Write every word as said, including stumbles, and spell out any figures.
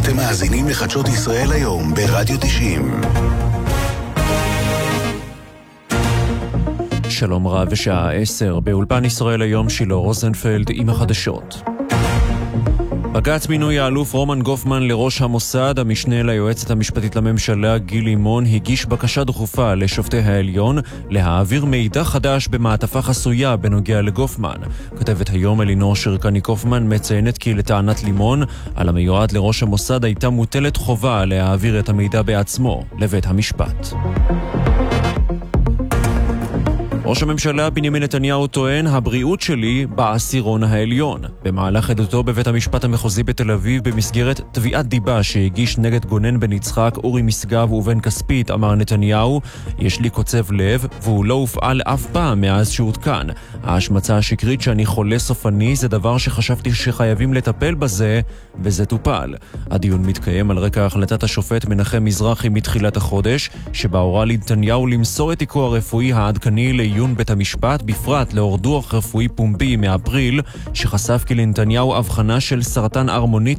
אתם מאזינים לחדשות ישראל היום ברדיו תשעים. שלום רב ושעה עשר, באולפן ישראל היום שילה רוזנפלד עם החדשות. בג"ץ מינוי האלוף רומן גופמן לראש המוסד, המשנה ליועצת המשפטית לממשלה גיל לימון הגיש בקשה דחופה לשופטי העליון להעביר מידע חדש במעטפה חסויה בנוגע לגופמן. כתבת היום אלינור שרקני קופמן מציינת כי לטענת לימון על המיועד לראש המוסד הייתה מוטלת חובה להעביר את המידע בעצמו לבית המשפט. ראש הממשלה בנימין נתניהו טוען, הבריאות שלי בעשירון העליון. במהלך עדותו בבית המשפט המחוזי בתל אביב במסגרת תביעת דיבה שהגיש נגד גונן בן יצחק, אורי משגב ובן כספית, אמר נתניהו, יש לי קוצב לב והוא לא הופעל אף פעם מאז שהותקן. ההשמצה השקרית שאני חולה סופני זה דבר שחשבתי שחייבים לטפל בזה, וזה טופל. הדיון מתקיים על רקע החלטת השופט מנחם מזרחי מתחילת החודש, שבה הורה לנתניהו למסור את תיקו הרפואי העדכני לעיון בית המשפט, בפרט לאור דוח רפואי פומבי מאפריל, שחשף כי לנתניהו הבחנה של סרטן ארמונית